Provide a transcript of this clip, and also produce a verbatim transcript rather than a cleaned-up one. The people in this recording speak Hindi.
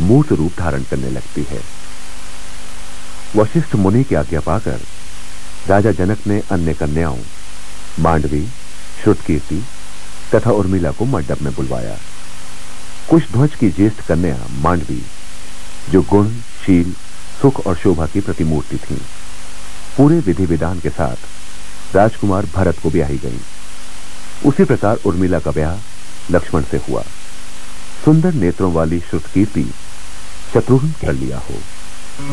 मूर्त रूप धारण करने लगती है। वशिष्ठ मुनि की आज्ञा पाकर राजा जनक ने अन्य कन्याओं मांडवी, श्रुतकीर्ति तथा उर्मिला को मंडप में बुलवाया। कुशध्वज की ज्येष्ठ कन्या मांडवी, जो गुण, शील, सुख और शोभा की प्रतिमूर्ति थी, पूरे विधि विधान के साथ राजकुमार भरत को ब्याही गई। उसी प्रकार उर्मिला का ब्याह लक्ष्मण से हुआ। सुंदर नेत्रों वाली श्रुतकीर्ति शत्रुघ्न कर लिया हो।